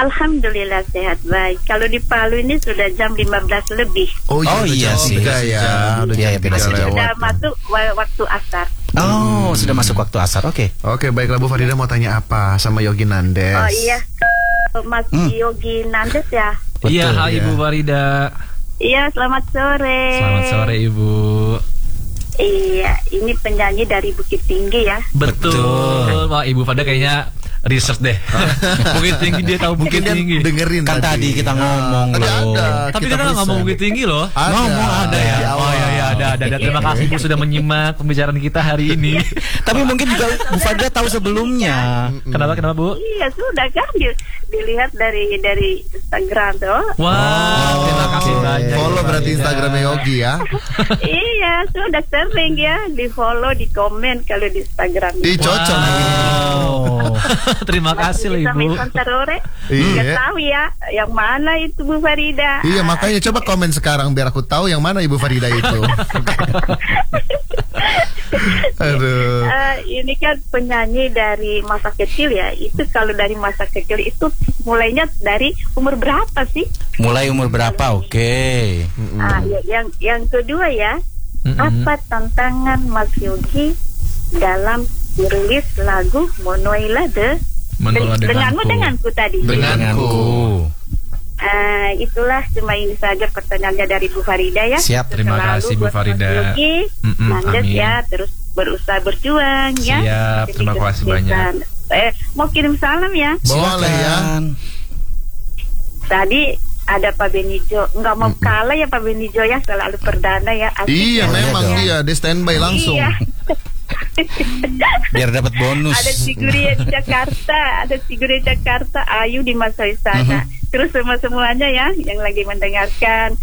Alhamdulillah sehat baik. Kalau di Palu ini sudah jam 15 lebih. Oh iya sih. Ya, udah beda sih. Sudah masuk waktu asar. Oh, sudah masuk waktu asar. Oke, baiklah Bu Farida mau tanya apa sama Yogi Nandes? Oh iya, Mas Yogi Nandes ya. Iya, hai Ibu Farida. Iya, selamat sore. Selamat sore Ibu. Iya, ini penyanyi dari Bukit Tinggi ya. Betul. Wah, Ibu Farida kayaknya research deh. Bukit Tinggi, dia tahu Bukit Tinggi. Dengerin Kan tadi kita ngomong loh. Tapi kita nggak ngomong Bukit Tinggi loh. Ngomong ada ya. Oh iya, ada. Terima kasih Bu sudah menyimak pembicaraan kita hari ini. Tapi mungkin juga Bu Farida tahu sebelumnya. Kenapa Bu? Iya, sudah kan dilihat dari Instagram tuh. Wah, terima kasih banyak. Follow berarti Instagramnya Yogi ya. Iya, sudah sering ya di follow, di komen kalau di Instagram. Ih, cocok. Wow. Terima kasih loh Bisa Ibu. main Santarore. Iya. Nggak tahu ya yang mana itu Bu Farida. Iya, makanya coba komen sekarang biar aku tahu yang mana Ibu Farida itu. Aduh. Ini kan penyanyi dari masa kecil ya. Itu kalau dari masa kecil itu mulainya dari umur berapa sih? Mulai umur berapa? Oke. Yang kedua ya, apa tantangan Mas Yogi dalam merilis lagu Monoila denganku tadi. Denganku. Itulah cuma ini saja pertanyaannya dari Bu Farida ya. Siap, terima kasih Bu Farida. Nandes ya, terus berusaha berjuang ya. Siap, terima kasih banyak. Mau kirim salam ya. Boleh ya. Tadi ada Pak Benijo, nggak mau kalah ya Pak Benijo ya, selalu perdana ya. Asik Iya, ya. memang dia standby langsung. Iya. Biar dapat bonus. Ada Siguri Jakarta, Ayu di masa sana. Terus semuanya ya yang lagi mendengarkan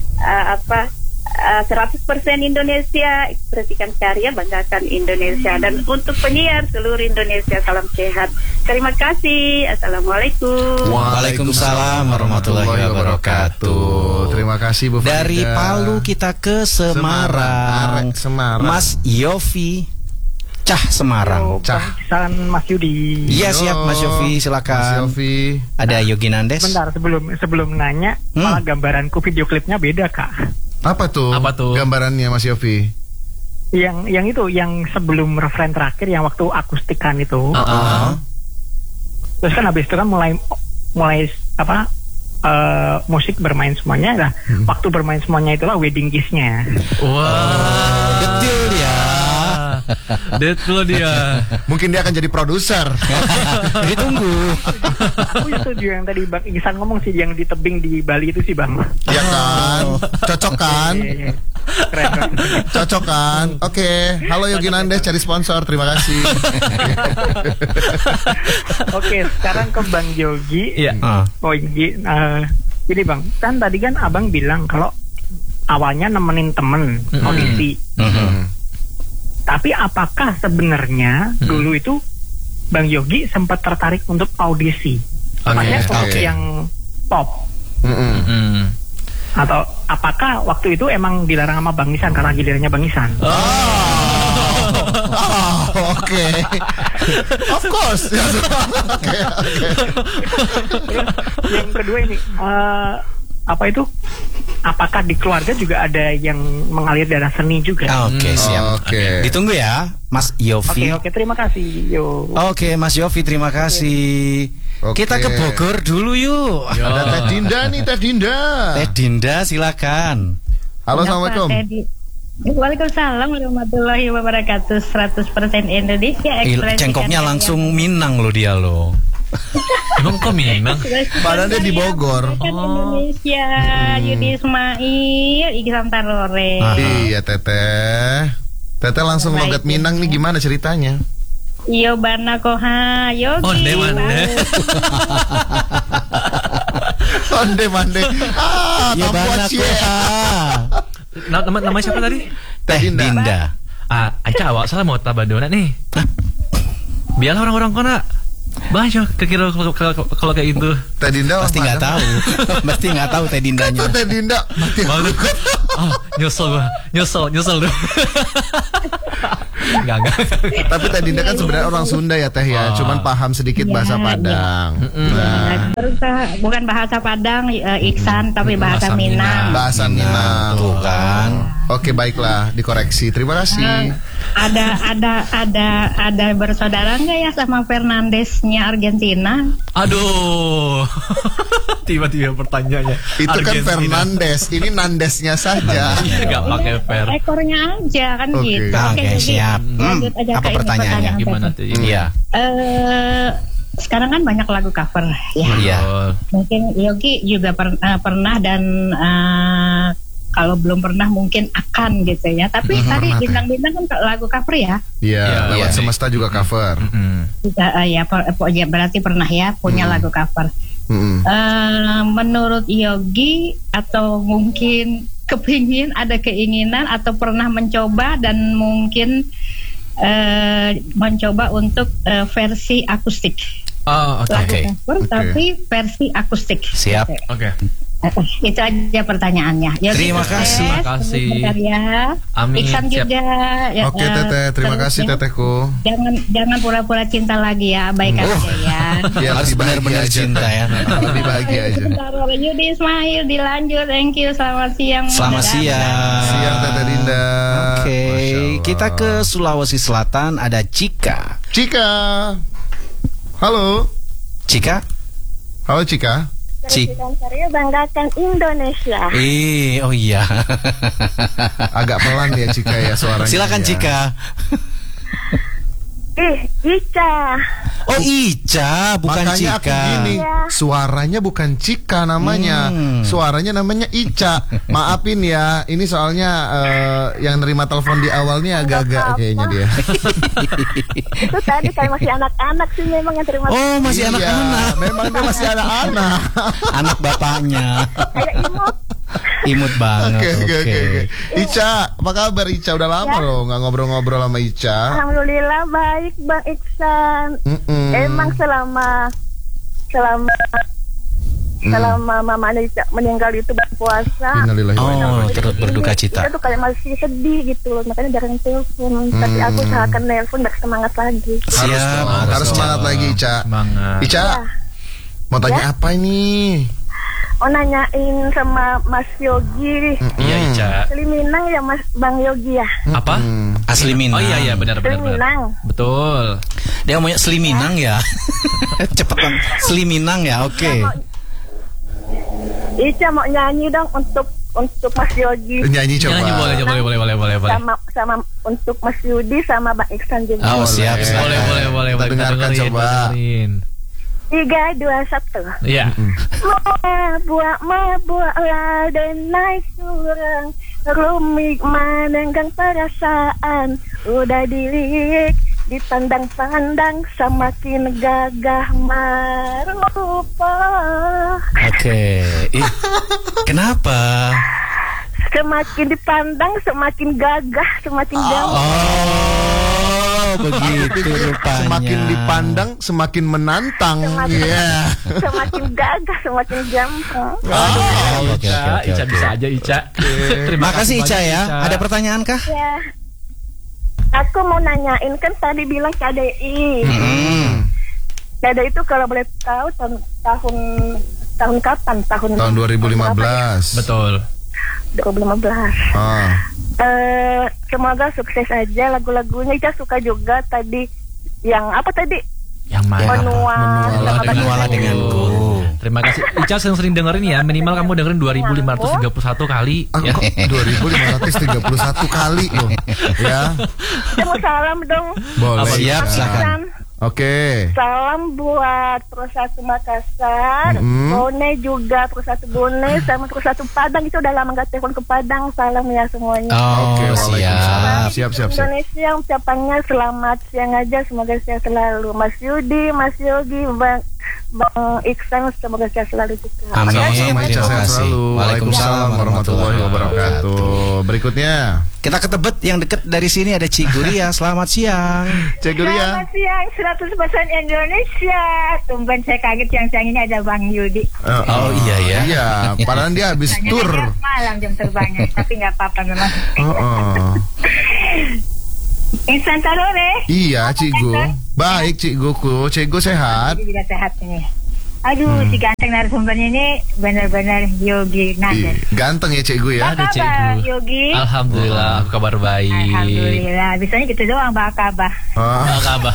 100% Indonesia, ekspresikan karya, banggakan Indonesia. Dan untuk penyiar seluruh Indonesia, salam sehat. Terima kasih. Assalamualaikum. Waalaikumsalam warahmatullahi wabarakatuh. Terima kasih Bu Farida. Dari Palu kita ke Semarang. Mas Yofi Cah Semarang. Salam Mas Yudi. Iya siap Mas Yofi, silakan. Mas Yofi. Ada Yogi Nandes. Bentar sebelum nanya, malah gambaranku video klipnya beda Kak. Apa tuh? Gambarannya Mas Yofi? Yang sebelum referen terakhir yang waktu akustikan itu. Terus kan habis itu kan mulai musik bermain semuanya lah. Waktu bermain semuanya itulah wedding kiss-nya. Wah, betul ya. Betul dia. Mungkin dia akan jadi produser. Ditunggu. Aku setuju yang tadi Bang Ihsan ngomong sih, yang di tebing di Bali itu sih Bang. Iya kan? Cocok kan? Iya. Keren. Cocok kan? Oke. Halo Yogi Nandes cari sponsor. Terima kasih. Oke, sekarang ke Bang Yogi. Iya. Jadi Bang, kan tadi kan Abang bilang kalau awalnya nemenin temen audisi. Tapi apakah sebenarnya dulu itu Bang Yogi sempat tertarik untuk audisi? Yang pop. Atau apakah waktu itu emang dilarang sama Bang Ihsan karena gilirannya Bang Ihsan? Oke. Of course. Oke. Yang kedua ini apakah di keluarga juga ada yang mengalir darah seni juga? Oke, siap. Oke. Ditunggu ya, Mas Yofi. Oke, terima kasih. Oke, Mas Yofi, terima kasih. Oke. Kita ke Bogor dulu yuk. Ada Teh Dinda nih, Teh Dinda. Teh Dinda, silakan. Halo, assalamualaikum. Waalaikumsalam warahmatullahi wabarakatuh. 100% Indonesia. Cengkoknya langsung Minang loh dia loh. Emang kok Minang? Padahal dia di Bogor. Indonesia, Yudi Ismail, Iksan Tarore. Iya Teteh. Teteh langsung logat Minang nih, gimana ceritanya? Iyo bana koha Yogi. Onde mande. Ya bana koha. Nama siapa tadi? Teh Dinda. Aca awak salah mau tabadona nih. Biarlah orang-orang kona. Banyak kira kalau kayak itu. Teh Dinda pasti nggak tahu. Pasti nggak tahu Teh Dindanya. Teh Dinda. Malu. Nyesel dong. Enggak. Tapi Teh Dinda kan sebenarnya orang Sunda ya Teh ya. Cuman paham sedikit bahasa Padang. Baru bukan bahasa Padang, Iksan, tapi bahasa Minang. Bahasa Minang. Tuh kan. Oke, baiklah, dikoreksi. Terima kasih. Ada bersaudara nggak ya sama Fernandesnya Argentina? Aduh. Tiba-tiba pertanyaannya. Itu kan Fernandes, ini Nandesnya saja. Nggak pakai Fer. Ekornya aja kan gitu. Oke, siap. Lanjut aja Apa ke pertanyaannya? pertanyaan Gimana tadi. tuh? Iya. Sekarang kan banyak lagu cover ya. Iya. Mungkin Yogi juga pernah dan kalau belum pernah mungkin akan gitu ya. Tapi tadi bintang-bintang kan lagu cover ya. Iya, lewat Semesta juga cover. Ya berarti pernah ya punya lagu cover. Menurut Yogi atau mungkin ada keinginan atau pernah mencoba dan mungkin mencoba untuk versi akustik. Lagu cover tapi versi akustik. Siap. Oke. Itu aja pertanyaannya. Yogi, Terima kasih. Ya. Amin. Iksan Siap. juga. Ya, Oke, Teteh, terima kasih Tetehku. Jangan pura-pura cinta lagi ya, baik aja ya. Ya, Harus lebih bahagia benar-benar aja. cinta ya. Lebih bahagia aja. Sebentar, Yudi Ismail dilanjut. Thank you. Selamat siang. Selamat siang. Siang Teteh Dinda. Oke, Masya Allah. kita ke Sulawesi Selatan, ada Cika. Cika. Halo. Cika? Halo Cika. Karya banggakan Indonesia. Oh iya. Agak pelan ya Cika ya suaranya. Silakan ya. Cika. Ica. Oh Ica, bukan Makanya aku Cika. gini, suaranya bukan Cika namanya, suaranya namanya Ica. Maafin ya, ini soalnya yang nerima telepon di awalnya agak-agak kayaknya dia. Itu tadi kayak masih anak-anak sih memang yang terima. Oh masih Iya, anak-anak. memang dia masih anak-anak. Anak bapaknya. Kayak imut. Imut banget. Oke. Ica, apa kabar Ica? Udah lama loh nggak ngobrol-ngobrol sama Ica. Alhamdulillah baik Bang Iksan. Emang selama mamanya Ica meninggal itu berpuasa. Innalillahi wa inna Oh, turut berduka cita. Kita tuh kayak masih sedih gitu loh, makanya jarang telepon. Tapi aku usahakan nelpon biar semangat lagi. Harus semangat lagi Ica. Semangat. Ica, mau tanya apa ini? Oh nanyain sama Mas Yogi. Iya Ica. Asli Minang ya Mas Bang Yogi ya. Apa? Asli Minang. Oh iya benar. Minang. Betul. Dia maunya Sli Minang ya. Cepet bang. Sli Minang ya. Oke. Ica mau nyanyi dong untuk Mas Yogi. Nyanyi coba. Nyanyi boleh. Sama untuk Mas Yudi sama Bang Iksan juga. Oh siap. Boleh. Kita dengarkan coba. 3, 2, 1. Iya. Mabuk ladenai surang rumik menenggang perasaan udah dilirik dipandang-pandang semakin gagah marupa. Oke. Kenapa? Semakin dipandang semakin gagah semakin gagah. Oh, begitu rupanya. Semakin dipandang semakin menantang. Iya. Semakin gagah semakin gampang. Oke. Ica bisa aja Ica. Terima kasih Ica ya. Ada pertanyaan kah? Ya. Aku mau nanyain kan tadi bilang KDI. KDI itu kalau boleh tahu tahun kapan? Tahun 2015. Betul. 2015. Semoga sukses aja lagu-lagunya. Ica suka juga tadi yang apa tadi? Yang mana? Menualah denganku. Terima kasih. Ica sering dengerin ya. Minimal kamu dengerin 2531 kali Aku ya. 2531 kali loh. Ya. Saya mau salam dong. Boleh. Siap, Ica. silakan. Oke. Salam buat Persatu Makassar, Bone juga Persatu Bone sama Persatu Padang. Itu udah lama nggak telepon ke Padang. Salam ya semuanya. Oh, Oke, waalaikumsalam. siap. Siap. Indonesia ucapannya selamat siang aja. Semoga sehat selalu. Mas Yudi, Mas Yogi, Bang Iksan, semoga sehat selalu juga. Amin. Sama-sama Ica, Terima sehat kasih. selalu. Waalaikumsalam warahmatullahi wabarakatuh. Berikutnya, Kita ke Tebet yang dekat dari sini ada Ciguria. Selamat siang. Ciguria. Selamat siang, 100% Indonesia. Tumben saya kaget siang-siang ini ada Bang Yudi. Oh iya ya. Iya, padahal dia habis tur. Malam jam terbangnya, tapi nggak apa-apa memang. Insan Tarore. Iya, Cikgu. Baik, Cikguku. Cikgu sehat. Juga sehat ini. Aduh, si ganteng narasumbernya ini benar-benar Yogi Nader. Ganteng ya Cikgu ya. Apa kabar Yogi? Alhamdulillah, aku kabar baik. Alhamdulillah, bisanya gitu doang bakabah. Bakabah.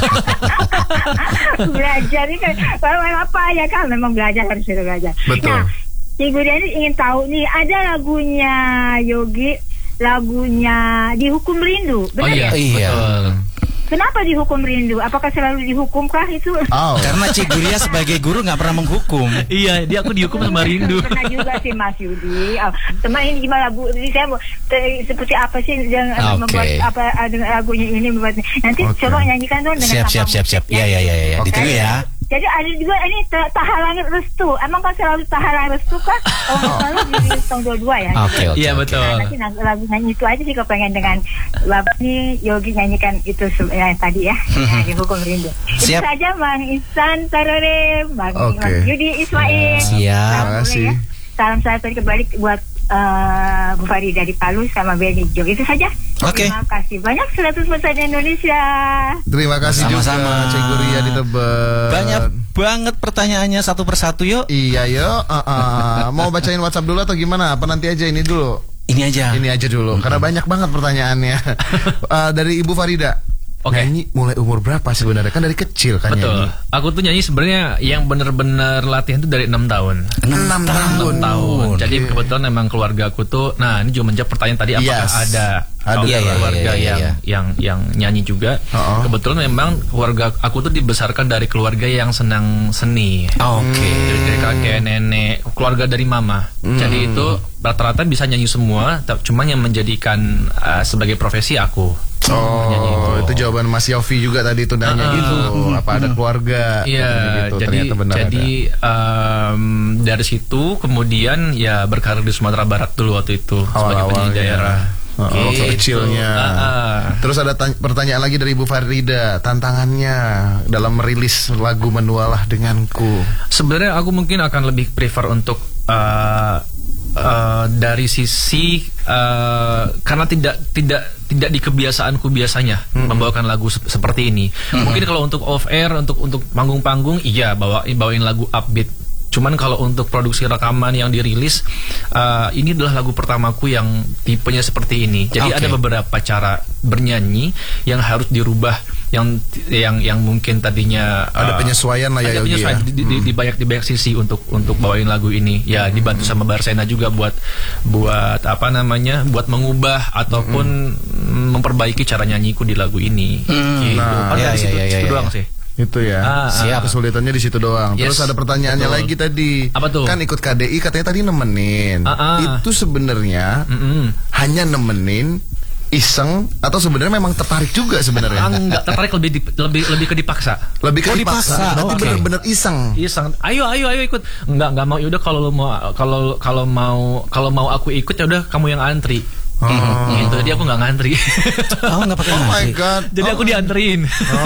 Belajar ini kan, apa ya kan, memang belajar harus belajar. Betul. Nah, Cikgu Denny ingin tahu nih, ada lagunya Yogi, lagunya Dihukum Rindu. Oh Benar iya, ya? betul. Kenapa dihukum rindu? Apakah selalu dihukumkah itu? Karena Cik Guria sebagai guru nggak pernah menghukum. Iya, dia aku dihukum sama rindu. Pernah juga sih Mas Yudi. Teman ini gimana Bu? Saya mau seperti apa sih yang membuat apa dengan lagunya ini membuat. Nanti coba nyanyikan dong dengan siap. Iya. Ditunggu ya. Jadi ada juga ini tahalang restu. Emang kan selalu tahalang restu kan? Selalu di tahun 22 ya. Oke. Iya betul. Nah, nanti lagu nyanyi itu aja sih kalau pengen dengan Bapak nih Yogi nyanyikan itu yang tadi ya. Dihukum rindu. Siap. Itu saja Bang Ihsan Tarore, Bang Yudi Ismail. Siap. Terima kasih. Salam satu kembali buat Bu Farida di Palu sama Benny Jo. Itu saja. Oke. Terima kasih banyak 100% Indonesia. Terima kasih Sama-sama. juga Cikgu Ria di Tebet. Banyak banget pertanyaannya satu persatu yuk. Iya yuk. Mau bacain WhatsApp dulu atau gimana? Apa nanti aja ini dulu? Ini aja dulu. Karena banyak banget pertanyaannya. Dari Ibu Farida. Oke. Nyanyi mulai umur berapa sebenarnya? Kan dari kecil kan Betul. nyanyi. Aku tuh nyanyi sebenarnya yang bener-bener latihan tuh dari 6 tahun. 6 tahun. Jadi kebetulan memang keluarga aku tuh, nah ini juga menjawab pertanyaan tadi apakah ada keluarga yang nyanyi juga. Kebetulan memang keluarga aku tuh dibesarkan dari keluarga yang senang seni. Oke. Dari kakek, nenek, keluarga dari mama. Jadi itu rata-rata bisa nyanyi semua, cuman yang menjadikan sebagai profesi aku. Itu jawaban Mas Yofi juga tadi itu nanya gitu. Apa ada keluarga? Iya, gitu. jadi dari situ kemudian ya berkarir di Sumatera Barat dulu waktu itu sebagai penyanyi daerah. Waktu kecilnya. Terus ada pertanyaan lagi dari Ibu Farida, tantangannya dalam merilis lagu Menualah Denganku. Sebenarnya aku mungkin akan lebih prefer untuk dari sisi karena tidak di kebiasaanku biasanya membawakan lagu seperti ini. Mungkin kalau untuk off air, untuk panggung-panggung, iya bawain lagu upbeat. Cuman kalau untuk produksi rekaman yang dirilis, ini adalah lagu pertamaku yang tipenya seperti ini. Jadi ada beberapa cara bernyanyi yang harus dirubah, yang mungkin tadinya ada penyesuaian lah ya Yogi ya. Di banyak sisi untuk bawain lagu ini. Ya dibantu sama Barsena juga buat apa namanya, buat mengubah ataupun memperbaiki cara nyanyiku di lagu ini. Gitu. Itu doang sih. Itu ya. Siap. Kesulitannya di situ doang. Terus ada pertanyaannya lagi tadi. Apa tuh? Kan ikut KDI katanya tadi nemenin. Itu sebenarnya hanya nemenin, iseng, atau sebenarnya memang tertarik juga sebenarnya? Enggak tertarik, lebih ke dipaksa. Lebih ke dipaksa. Berarti benar-benar iseng. Iseng. Ayo ikut. Enggak mau. Yaudah kalau mau aku ikut ya udah kamu yang antri. Gitu. Jadi aku nggak ngantri. Nggak pakai Oh my god. Jadi aku dianterin.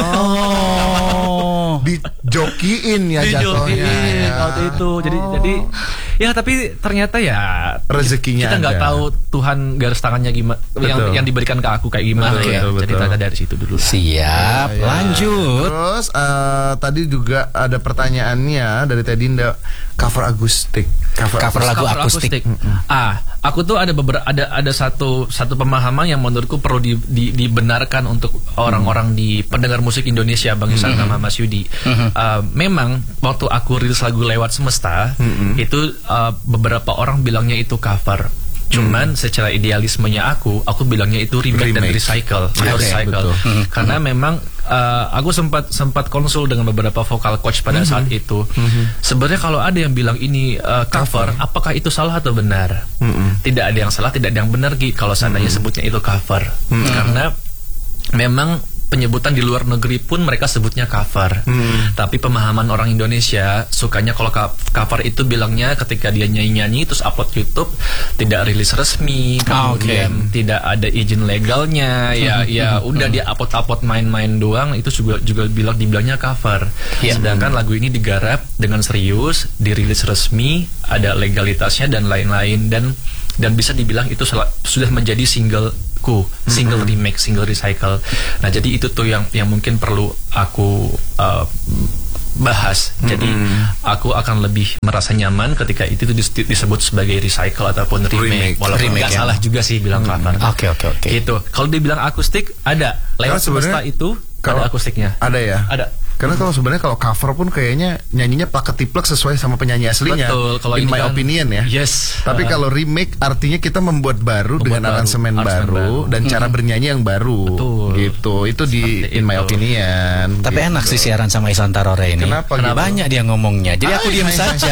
Dijokiin ya jatuhnya. Waktu itu. Jadi ya tapi ternyata ya rezekinya kita nggak tahu Tuhan garis tangannya gimana, yang diberikan ke aku kayak gimana. Betul. Jadi ternyata dari situ dulu. Siap. Lanjut. Terus tadi juga ada pertanyaannya dari Tedinda, cover akustik. Cover lagu akustik. Aku tuh ada satu pemahaman yang menurutku perlu dibenarkan untuk orang-orang di pendengar musik Indonesia, Bang Ihsan sama Mas Yudi. Memang waktu aku rilis lagu Lewat Semesta itu beberapa orang bilangnya itu cover. Cuman secara idealismenya aku bilangnya itu remake dan recycle. Karena memang aku sempat konsul dengan beberapa vocal coach pada saat itu. Sebenarnya kalau ada yang bilang ini cover, apakah itu salah atau benar? Tidak ada yang salah, tidak ada yang benar kalau seandainya sebutnya itu cover. Karena memang penyebutan di luar negeri pun mereka sebutnya cover. Tapi pemahaman orang Indonesia sukanya kalau cover itu bilangnya ketika dia nyanyi-nyanyi terus upload YouTube, tidak rilis resmi, kemudian tidak ada izin legalnya, ya udah dia upload main-main doang, itu juga dibilangnya cover. Sedangkan lagu ini digarap dengan serius, dirilis resmi, ada legalitasnya dan lain-lain, dan bisa dibilang itu sudah menjadi single remake, single recycle. Nah jadi itu tuh yang mungkin perlu aku bahas. Jadi aku akan lebih merasa nyaman ketika itu disebut sebagai recycle ataupun remake. Walaupun nggak salah juga sih bilang cover. Oke. Gitu. Kalau dibilang akustik ada. Lewat semesta itu ada akustiknya. Ada ya? Ada. Karena kalau sebenarnya kalau cover pun kayaknya nyanyinya plak-ketiplek sesuai sama penyanyi aslinya. Betul, kalau in my opinion ya. Yes. Tapi kalau remake artinya kita membuat baru dengan aransemen baru dan cara bernyanyi yang baru. Betul. Gitu. Itu di in my opinion. Tapi gitu. enak sih siaran sama Isanta Rore ini. Kenapa Karena gitu? banyak dia ngomongnya. Jadi aku diam saja.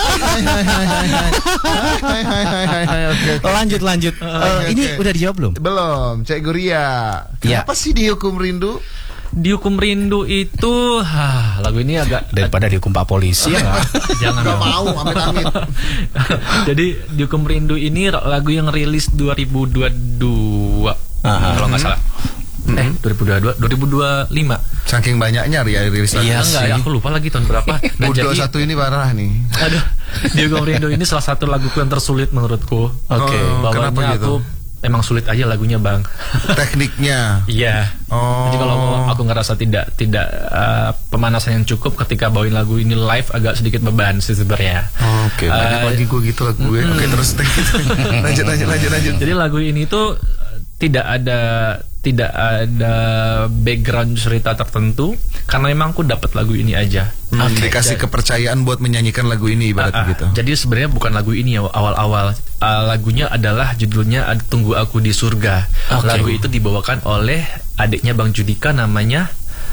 Lanjut. Ini udah dijawab belum? Belum, Cek Guria. Kenapa sih dihukum rindu? Dihukum rindu itu lagu ini agak daripada dihukum Pak Polisi ya. Jangan Gak mau amit-amit. Jadi dihukum rindu ini lagu yang rilis 2022 kalau nggak salah. 2022 2025. Saking banyaknya rilis lagu. Iya enggak, aku lupa lagi tahun berapa. Nah, jadi satu ini parah nih. Aduh, dihukum rindu ini salah satu laguku yang tersulit menurutku. Oke. Kenapa gitu? Emang sulit aja lagunya, Bang. Tekniknya. Iya. Jadi kalau aku ngerasa tidak pemanasan yang cukup ketika bawain lagu ini live agak sedikit beban sih sebenarnya. Oke, banyak lagi gue gitu lagu gue. Oke, terus lanjut. Jadi lagu ini tuh tidak ada background cerita tertentu karena memang aku dapat lagu ini aja. Dikasih kepercayaan buat menyanyikan lagu ini ibarat gitu. Jadi sebenarnya bukan lagu ini ya awal-awal. Lagunya adalah judulnya Tunggu Aku di Surga. Lagu itu dibawakan oleh adiknya Bang Judika namanya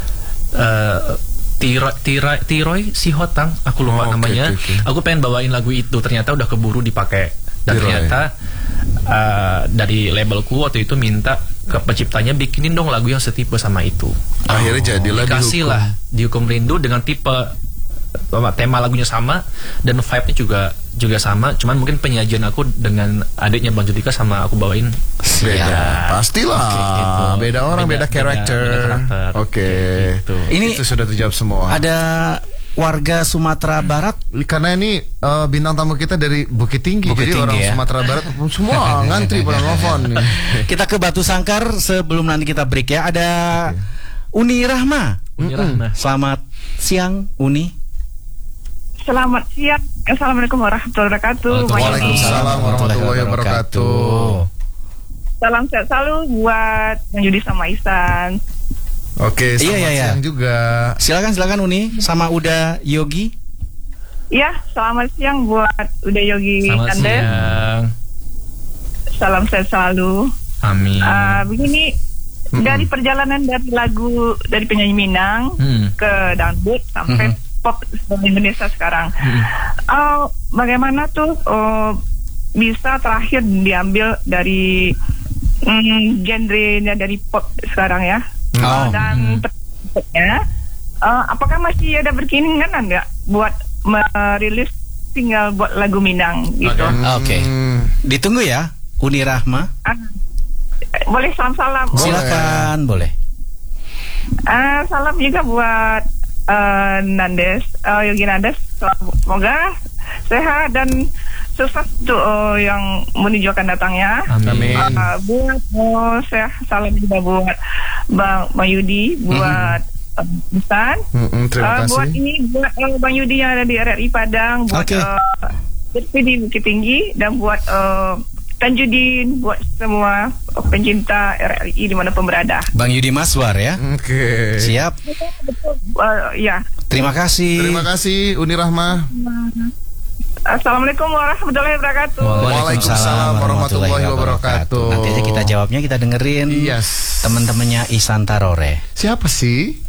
Tiroy Sihotang, aku lupa namanya. Aku pengen bawain lagu itu, ternyata udah keburu dipakai. Dan ternyata dari labelku waktu itu minta ke penciptanya bikinin dong lagu yang setipe sama itu. Akhirnya jadilah dihukum rindu dengan tipe tema lagunya sama dan vibe-nya juga sama, cuman mungkin penyajian aku dengan adiknya Bang Judika sama aku bawain beda. Pastilah. Gitu. Beda orang, beda karakter. Oke. Gitu. Ini itu sudah terjawab semua. Ada warga Sumatera Barat karena ini bintang tamu kita dari Bukit Tinggi, jadi orang Sumatera Barat semua ngantri pada nelfon. Kita ke Batu Sangkar sebelum nanti kita break ya. Ada Uni Rahma. Selamat siang Uni. Selamat siang. Assalamualaikum warahmatullahi wabarakatuh. Waalaikumsalam warahmatullahi wabarakatuh. Salam sehat selalu buat Bang Yudi sama Ihsan. Oke, selamat siang juga. Silakan Uni sama Uda Yogi. Iya, selamat siang buat Uda Yogi Kande. Salam sehat selalu. Amin. Begini, dari perjalanan dari lagu dari penyanyi Minang ke dangdut sampai pop Indonesia sekarang, bagaimana tuh bisa terakhir diambil dari genrenya dari pop sekarang ya? Dan apakah masih ada berkeinginan nggak buat merilis single buat lagu Minang gitu? Oke. Ditunggu ya, Uni Rahma. Boleh salam-salam. Silakan, boleh. Salam juga buat Nandes, Yogi Nandes. Semoga sehat dan sukses untuk yang menuju akan datangnya. Amin. Buat saya salam juga buat Bang Yudi, buat Ihsan. Terima kasih. Buat ini buat Bang Yudi yang ada di RRI Padang, buat di Bukit Tinggi, dan buat Tanjudin, buat semua pencinta RRI dimanapun berada. Bang Yudi Maswar ya. Oke. Siap. Ya. Terima kasih. Terima kasih Uni Rahma. Assalamualaikum warahmatullahi wabarakatuh. Waalaikumsalam warahmatullahi wabarakatuh. Nanti aja kita jawabnya, kita dengerin teman-temannya Isanta Rore. Siapa sih?